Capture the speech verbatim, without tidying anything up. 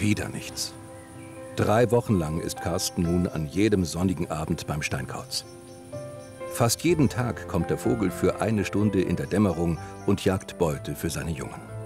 Wieder nichts. Drei Wochen lang ist Carsten nun an jedem sonnigen Abend beim Steinkauz. Fast jeden Tag kommt der Vogel für eine Stunde in der Dämmerung und jagt Beute für seine Jungen.